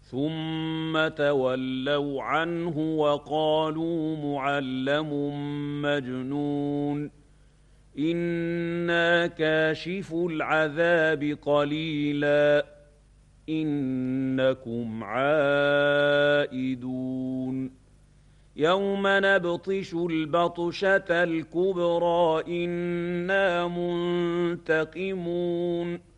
ثم تولوا عنه وقالوا معلم مجنون إنا كاشفو العذاب قليلا إنكم عائدون يوم نبطش البطشة الكبرى إنا منتقمون